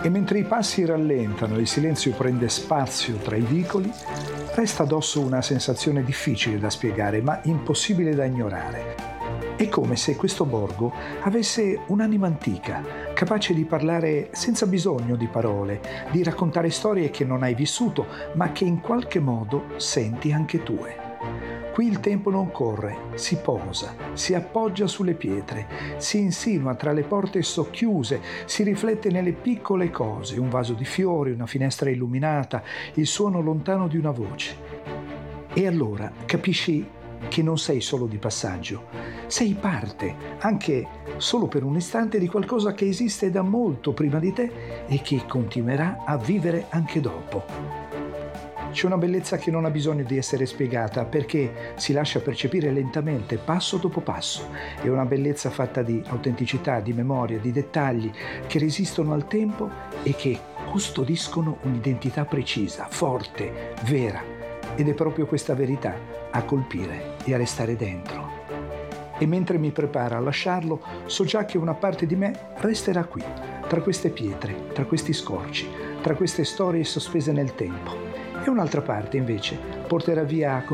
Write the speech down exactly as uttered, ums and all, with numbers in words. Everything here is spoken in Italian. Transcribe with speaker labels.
Speaker 1: E mentre i passi rallentano e il silenzio prende spazio tra i vicoli, resta addosso una sensazione difficile da spiegare, ma impossibile da ignorare. È come se questo borgo avesse un'anima antica, capace di parlare senza bisogno di parole, di raccontare storie che non hai vissuto, ma che in qualche modo senti anche tue. Qui il tempo non corre, si posa, si appoggia sulle pietre, si insinua tra le porte socchiuse, si riflette nelle piccole cose, un vaso di fiori, una finestra illuminata, il suono lontano di una voce. E allora capisci che non sei solo di passaggio, sei parte, anche solo per un istante, di qualcosa che esiste da molto prima di te e che continuerà a vivere anche dopo. C'è una bellezza che non ha bisogno di essere spiegata perché si lascia percepire lentamente, passo dopo passo. È una bellezza fatta di autenticità, di memoria, di dettagli che resistono al tempo e che custodiscono un'identità precisa, forte, vera. Ed è proprio questa verità a colpire e a restare dentro. E mentre mi preparo a lasciarlo, so già che una parte di me resterà qui, tra queste pietre, tra questi scorci, tra queste storie sospese nel tempo. E un'altra parte, invece, porterà via con